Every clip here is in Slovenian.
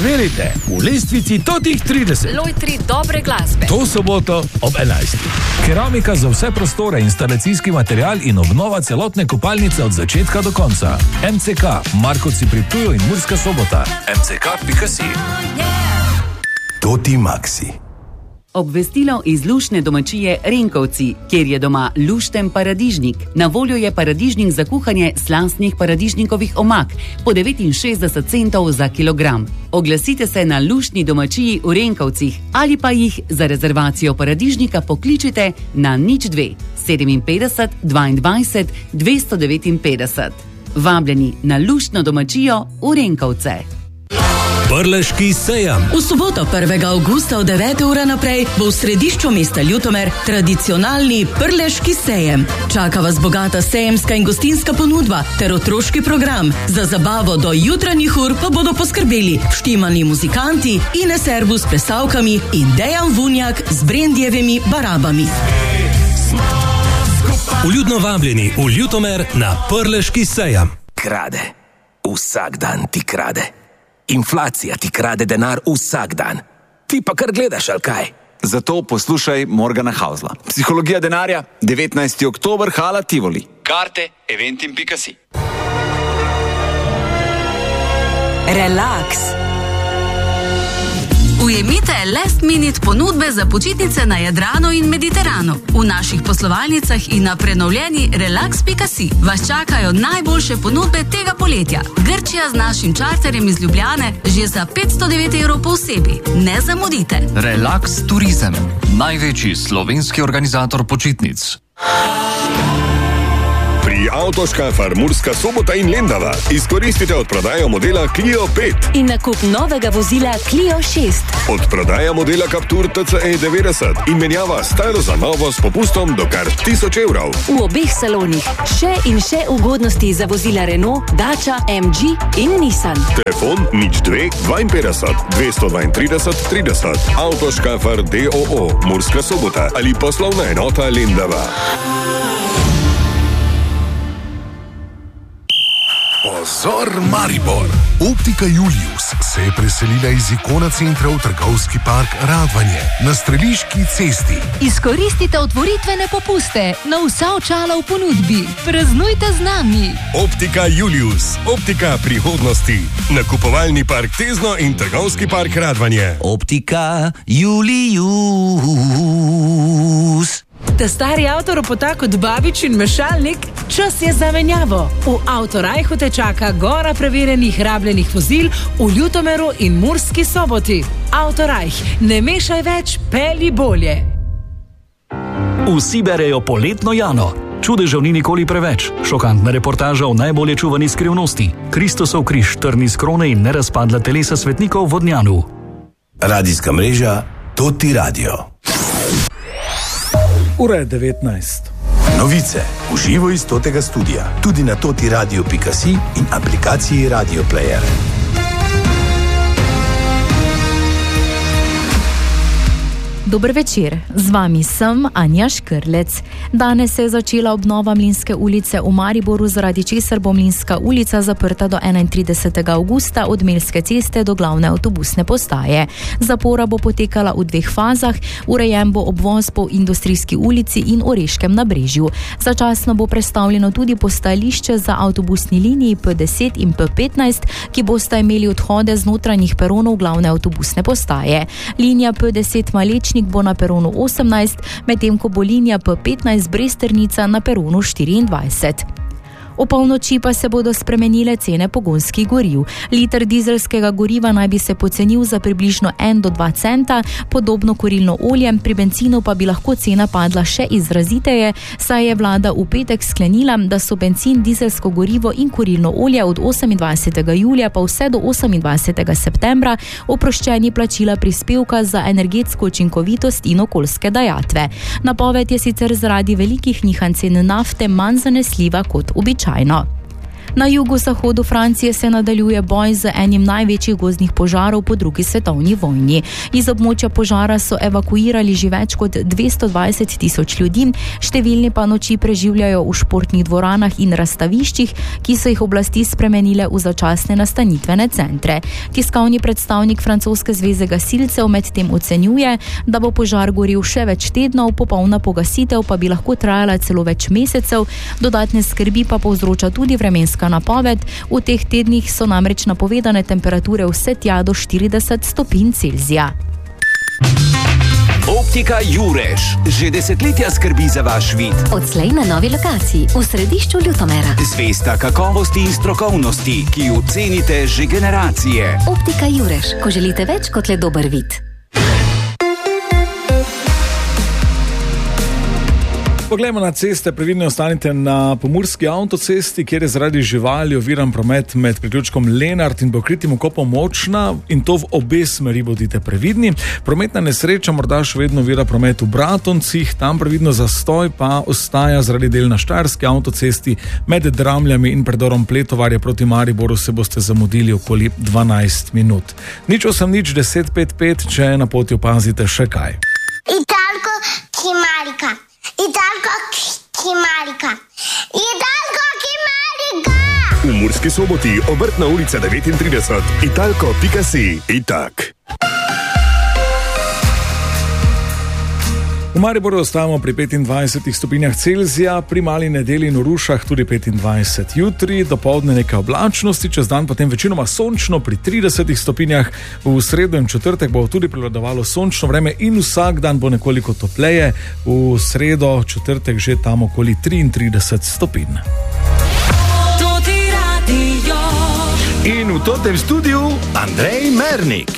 Verite, v lestvici totih 30. Lojtri dobre glasbe. To soboto ob 11. Keramika za vse prostore, instalacijski material in obnova celotne kopalnice od začetka do konca. MCK, Markovci pri Ptuju in Murska Sobota. mck.si. Toti Maxi. Obvestilo iz luštne domačije Renkovci, kjer je doma lušten paradižnik. Na voljo je paradižnik za kuhanje slastnih paradižnikovih omak po 69 centov za kilogram. Oglasite se na luštni domačiji v Renkovcih ali pa jih za rezervacijo paradižnika pokličite na 02 57 22 259. Vabljeni na luštno domačijo v Renkovce. Prleški sejem. V soboto 1. avgusta od 9. ure naprej bo v središču mesta Ljutomer tradicionalni Prleški sejem. Čaka vas bogata sejemska in gostinska ponudba ter otroški program. Za zabavo do jutranjih ur pa bodo poskrbeli štimani muzikanti, Ines Erbu s plesavkami in Dejan Vunjak z Brendjevimi barabami. Vljudno vabljeni v Ljutomer na Prleški sejem. Krade. Vsak dan ti krade. Inflacija ti krade denar vsak dan. Ti pa kar gledaš, ali kaj? Zato poslušaj Morgana Hausla. Psihologija denarja, 19. oktober, Hala Tivoli. Karte eventim.si. Relax. Ujemite last minute ponudbe za počitnice na Jadranu in Mediteranu. V naših poslovalnicah in na prenovljeni relax.si vas čakajo najboljše ponudbe tega poletja. Grčija z našim čarterjem iz Ljubljane že za 509 evrov po osebi. Ne zamudite. Relax Turizem, največji slovenski organizator počitnic. Pri Avtoškafar Murska Sobota in Lendava izkoristite odprodajo modela Clio 5 in nakup novega vozila Clio 6. Odprodaja modela Captur TCE 90 in menjava staro za novo s popustom do kar 1000 evrov. V obeh salonih še in še ugodnosti za vozila Renault, Dacia, MG in Nissan. Telefon 02 52 232 30. Avtoškafar DOO Murska Sobota ali poslovna enota Lendava. Pozor Maribor! Optika Julius se je preselila iz Ikona centra v trgovski park Radvanje na Streliški cesti. Izkoristite otvoritvene popuste na vsa očala v ponudbi. Praznujte z nami. Optika Julius. Optika prihodnosti. Nakupovalni park Tezno in trgovski park Radvanje. Optika Julius. Ta stari avto ropota kot babič in mešalnik, čas je za menjavo. V Avtorajhu te čaka gora preverjenih rabljenih vozil v Ljutomeru in Murski Soboti. Avtorajh, ne mešaj več, pelji bolje. Vsi berejo poletno Jano. Čudežev ni nikoli preveč. Šokantna reportaža o najbolje čuvani skrivnosti. Kristusov križ, trni z krone in nerazpadla telesa svetnikov v Vodnjanu. Radijska mreža Toti Radio. Ura je 19. Novice v živo iz Totega studia, tudi na totiradio.si in aplikaciji Radio Player. Dober večer, z vami sem Anja Škrlec. Danes se je začela obnova Mlinske ulice v Mariboru, zaradi česar bo Mlinska ulica zaprta do 31. avgusta od Melske ceste do glavne avtobusne postaje. Zapora bo potekala v dveh fazah, urejen bo obvoz po Industrijski ulici in Oreškem nabrežju. Začasno bo prestavljeno tudi postajališče za avtobusni liniji P10 in P15, ki bosta imeli odhode z notranjih peronov glavne avtobusne postaje. Linija P10 Malečnik bo na peronu 18, medtem ko bo linija P15 Bresternica na peronu 24. O polnoči pa se bodo spremenile cene pogonskih goriv. Liter dizelskega goriva naj bi se pocenil za približno 1 do 2 centa, podobno kurilno olje, pri benzinu pa bi lahko cena padla še izraziteje, saj je vlada v petek sklenila, da so bencin, dizelsko gorivo in kurilno olje od 28. julija pa vse do 28. septembra oproščeni plačila prispevka za energetsko učinkovitost in okoljske dajatve. Napoved je sicer zaradi velikih nihanj cen nafte manj zanesljiva kot običajno. Na jugozahodu Francije se nadaljuje boj z enim največjih gozdnih požarov po drugi svetovni vojni. Iz območja požara so evakuirali že več kot 220 tisoč ljudi, številni pa noči preživljajo v športnih dvoranah in razstaviščih, ki so jih oblasti spremenile v začasne nastanitvene centre. Tiskovni predstavnik francoske zveze gasilcev medtem ocenjuje, da bo požar gorel še več tednov, popolna pogasitev pa bi lahko trajala celo več mesecev, dodatne skrbi pa povzroča tudi vremenska napoved. V teh tednih so namreč napovedane temperature vse tja do 40 stopinj Celzija. Optika Jurež že desetletja skrbi za vaš vid. Odslej na novi lokaciji v središču Ljutomera. Zvesta kakovosti in strokovnosti, ki jo cenite že generacije. Optika Jurež, ko želite več kot le dober vid. Poglejmo na ceste, previdno ostanite na pomurski avtocesti, kjer je zaradi živali oviran promet med priključkom Lenart in pokritim vkopom Močna, in to v obe smeri bodite previdni. Prometna nesreča morda še vedno ovira promet v Bratoncih, tam previdno zastoj pa ostaja zaradi del na štajerski avtocesti med Dramljami in predorom Pletovarje proti Mariboru se boste zamudili okoli 12 minut. 08-1055, če na poti opazite še kaj. Italko Kimarika. Italko Kimarika. Italko Kimarika. V Murski Soboti, Obrtna ulica 39, italko.si. Itak. V Mariboru ostajamo pri 25 stopinjah Celzija, pri Mali Nedelji in v Rušah tudi 25. Jutri, dopoldne nekaj oblačnosti, čez dan potem večinoma sončno pri 30 stopinjah. V sredo in četrtek bo tudi prevladovalo sončno vreme in vsak dan bo nekoliko topleje. V sredo, četrtek že tam okoli 33 stopinj. In v totem studiu Andrej Mernik.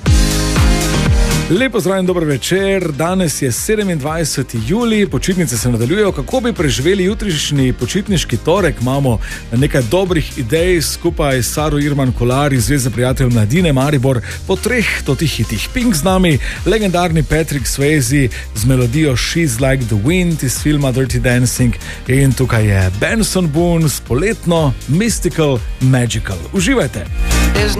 Lepo zdrav in dober večer, danes je 27. julij, počitnice se nadaljujejo. Kako bi preživeli jutrišnji počitniški torek? Imamo nekaj dobrih idej skupaj s Saro Irman Kolar iz Zveze prijateljev mladine Maribor po 3 totih hitih. Pink z nami, legendarni Patrick Swayze z melodijo She's Like the Wind iz filma Dirty Dancing in tukaj je Benson Boone s poletno Mystical Magical. Uživajte!